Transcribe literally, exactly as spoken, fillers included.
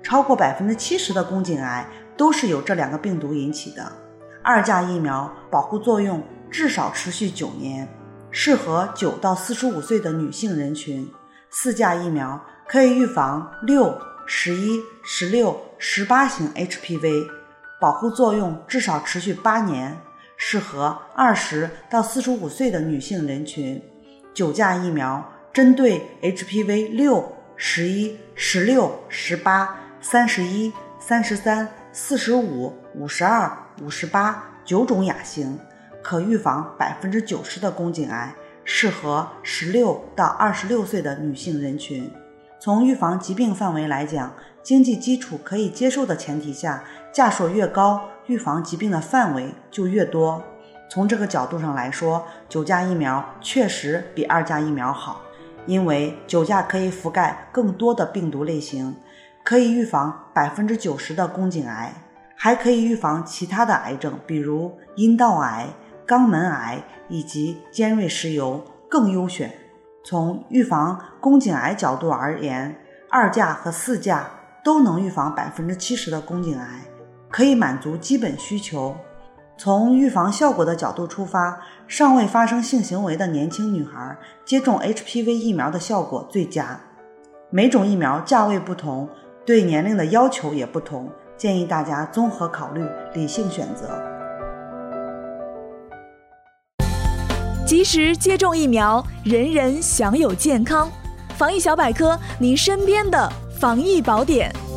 超过 百分之七十 的宫颈癌都是由这两个病毒引起的。二价疫苗保护作用至少持续九年，适合九到四十五岁的女性人群。四价疫苗可以预防六、十一、十六、十八型 H P V， 保护作用至少持续八年，适合二十到四十五岁的女性人群。九价疫苗针对 H P V 六、十一、十六、十八、三十一、三十三、四十五、五十二、五十八九种亚型，可预防 百分之九十 的宫颈癌，适合十六到二十六岁的女性人群。从预防疾病范围来讲，经济基础可以接受的前提下，价数越高，预防疾病的范围就越多。从这个角度上来说，九价疫苗确实比二价疫苗好，因为九价可以覆盖更多的病毒类型，可以预防 百分之九十 的宫颈癌，还可以预防其他的癌症，比如阴道癌、肛门癌以及尖锐湿疣，更优选。从预防宫颈癌角度而言，二价和四价都能预防 百分之七十 的宫颈癌，可以满足基本需求。从预防效果的角度出发，尚未发生性行为的年轻女孩接种 H P V 疫苗的效果最佳。每种疫苗价位不同，对年龄的要求也不同，建议大家综合考虑，理性选择。 及时接种疫苗，人人享有健康。防疫小百科，您身边的防疫宝典。